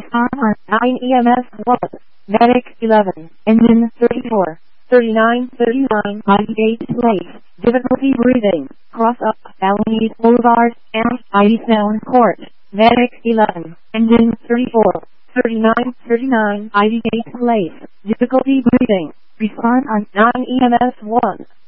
Respond on 9 EMS 1. Medic 11. Engine 34. 39, 39, 98, late. Difficulty breathing. Cross up Alameda Boulevard and Easttown Court. Medic 11. Engine 34. 39, 39, 98, late. Difficulty breathing. Respond on 9 EMS 1.